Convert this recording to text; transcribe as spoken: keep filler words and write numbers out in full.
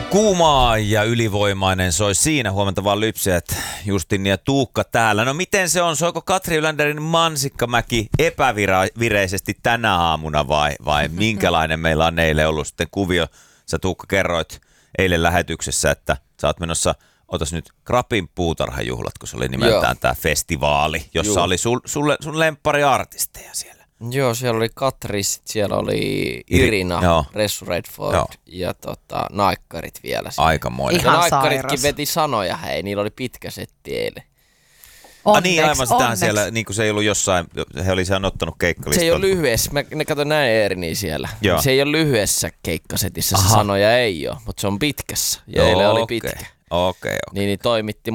Kuumaa ja ylivoimainen soi siinä. Huomenta vaan lypsejät, Justin ja Tuukka täällä. No miten se on? Soiko Katri Yländerin Mansikkamäki epävireisesti tänä aamuna vai, vai minkälainen meillä on eilen ollut sitten kuvio? Sä Tuukka kerroit eilen lähetyksessä, että sä oot menossa, otas nyt Krapin puutarhajuhlat, kun se oli nimeltään tämä festivaali, jossa Juh. oli sul, sulle, sun lemppariartisteja siellä. Joo, siellä oli Katri, siellä oli Irina, Joo. Ressu Redford Joo. ja tota, naikkarit vielä. Aikamoinen. Ja naikkaritkin veti sanoja, hei, niillä oli pitkä setti eilen. Ah, niin, aivan sitähän siellä, niin kuin se ei ollut jossain, he oli siellä ottanut keikkalistalta. Se ei ole lyhyessä, mä ne katsoin näin Eeriniä siellä. Joo. Se ei ole lyhyessä keikkasetissä, Aha. se sanoja ei ole, mutta se on pitkässä ja Joo, eilen oli okei. pitkä. Okei, okei. Niin, niin toimitti